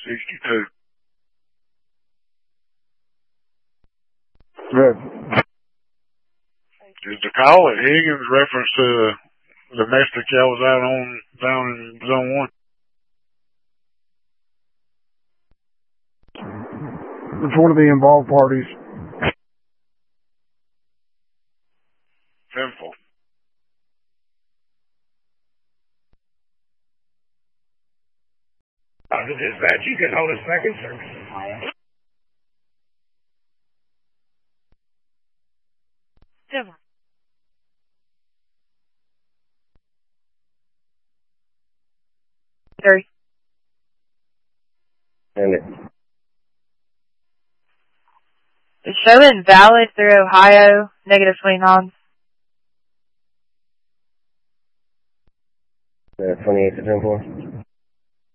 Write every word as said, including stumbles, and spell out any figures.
sixty-two. Good. Is the call at Higgins reference to the domestic y'all was out on down in zone one? It's one of the involved parties. Simple. Under dispatch, you can hold a second service. Seven. Three. And it. It's showing valid through Ohio, negative twenty-nine. Uh, twenty-eight to ten four.